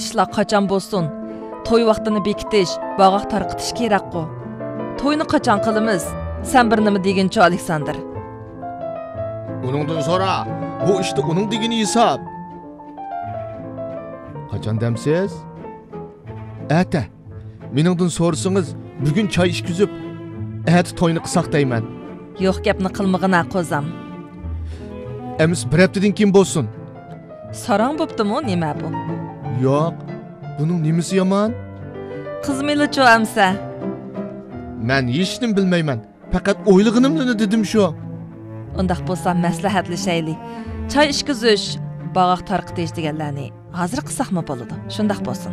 ishlar qachon bo'lsin? To'y vaqtini bekitish, bog'oq tarqitish kerak-ku. To'yni qachon qilamiz? Sen bir nima deginchi, Aleksandr? Uningdan so'ra. Bu işte uning degani hisob. Qachon demsiz? Ata. Meningdan so'rasangiz, bugun choy ishkizib, ati to'yni qilsaq deyman. Yo'q, gapni qilmag'ina qo'zam. Emis bir haftadan keyin bo'lsin. Sarang bo'ptimi, nima bu? Yo'q. Buning nimasi yomon? Qizmeli-chu amsa. Men hech nim bilmayman. Faqat o'ylig'inimni dedim shu. Undaq bo'lsa maslahatlashaylik. Choy ishkizish, bog'oq tarqitish deganlarni hozir qilsaqmi bo'ladi? Shundaq bo'lsin.